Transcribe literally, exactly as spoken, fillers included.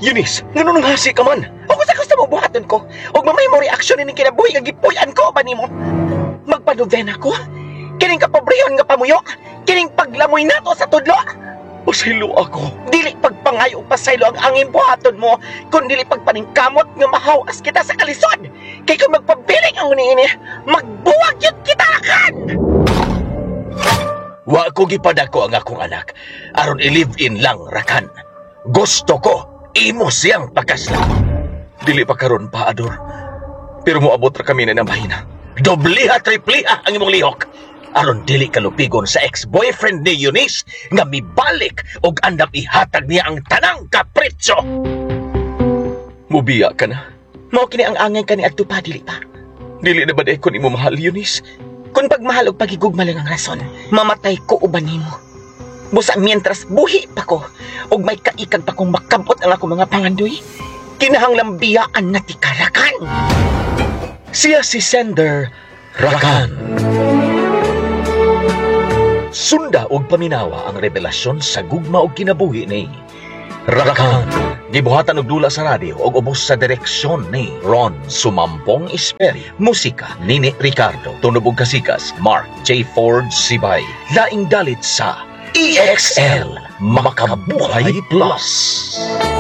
Eunice, nanununghasi ka man. O kung sa gusto mo buhaton ko, o mamay mo reaksyon ni kinabuhi nga gipuyan ko ba nimo? Magpanovena ko? Kining kapobrehon nga pamuyok? Kining paglamoy nato sa tudlo? Pasaylo ako. Dili pagpangayo pasaylo ang angin buhaton mo, kung dili pagpaningkamot nga mahawas kita sa kalisod. Kay kung magpabiling ang uniini, magbuwag yun kita akan! Wa ko gipadako ang akong anak. Aron i-live-in lang, Rakan. Gusto ko, imo siyang pagkasla. Dili pa karon pa, Ador. Pero moabot ra kami na ng bahina. Dobliha, tripliha ang imong lihok. Aron dili kalupigon sa ex-boyfriend ni Eunice nga mibalik og andam ihatag niya ang tanang kapritso. Mubiya ka na. Mao kini ang angay ka ni adto pa, dili pa. Dili na ba day kun imo mahal, Eunice? Kung pagmahal og pagigugma lang ang rason, mamatay ko uban nimo. Busa mientras buhi pa ko, og may kaikag pa kong makabot ang ako mga pangandoy, kinahanglang biyaan na ti Rakan. Siya si Sender Rakan. Sunda og paminawa ang revelasyon sa gugma og kinabuhi ni Rakan. Gibuhatan og dula sa radyo og ubos sa direksyon ni Ron Sumampong Esperi. Musika Nini Ricardo. Tunog og kasikas Mark J. Ford Sibay. Laing dalit sa E X L Makabuhay Plus.